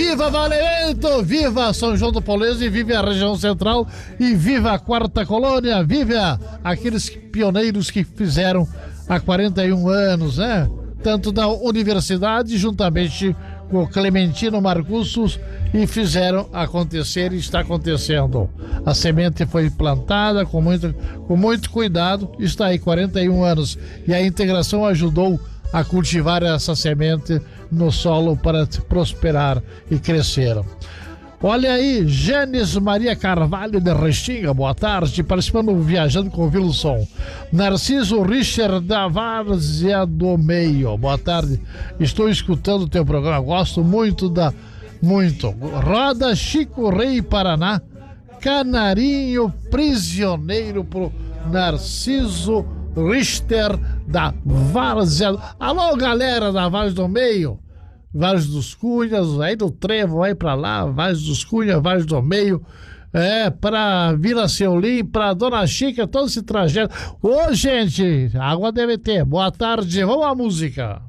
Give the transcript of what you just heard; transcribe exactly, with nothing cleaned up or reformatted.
Viva Valemento, viva São João do Polese, vive a região central e viva a quarta colônia, viva aqueles pioneiros que fizeram há quarenta e um anos, né? Tanto da universidade, juntamente com o Clementino Marcussos, e fizeram acontecer e está acontecendo. A semente foi plantada com muito, com muito cuidado, está aí quarenta e um anos, e a integração ajudou a cultivar essa semente no solo para prosperar e crescer. Olha aí, Gênesis Maria Carvalho de Restinga, boa tarde, participando do Viajando com o Wilson. Narciso Richard da Várzea do Meio, boa tarde, estou escutando o teu programa, gosto muito da... muito. Roda Chico Rei Paraná, Canarinho Prisioneiro pro Narciso Richter da Várzea. Alô, galera da Várzea do Meio, Várzea dos Cunhas, aí do Trevo, aí pra lá, Várzea dos Cunhas, Várzea do Meio, é, pra Vila Seulim, pra Dona Chica, todo esse trajeto. Ô, gente, água deve ter. Boa tarde, vamos à música.